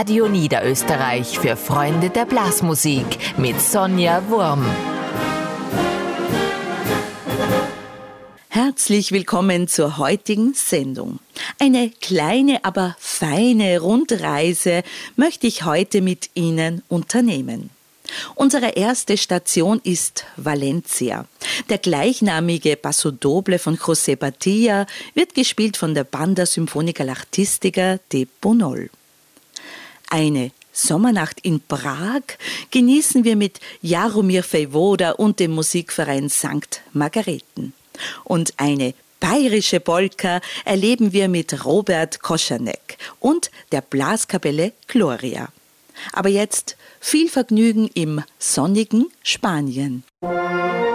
Radio Niederösterreich für Freunde der Blasmusik mit Sonja Wurm. Herzlich willkommen zur heutigen Sendung. Eine kleine, aber feine Rundreise möchte ich heute mit Ihnen unternehmen. Unsere erste Station ist Valencia. Der gleichnamige Paso Doble von José Padilla wird gespielt von der Banda Sinfónica Artística de Bunol. Eine Sommernacht in Prag genießen wir mit Jaromir Vejvoda und dem Musikverein St. Margareten. Und eine bayerische Polka erleben wir mit Robert Koschanek und der Blaskapelle Gloria. Aber jetzt viel Vergnügen im sonnigen Spanien.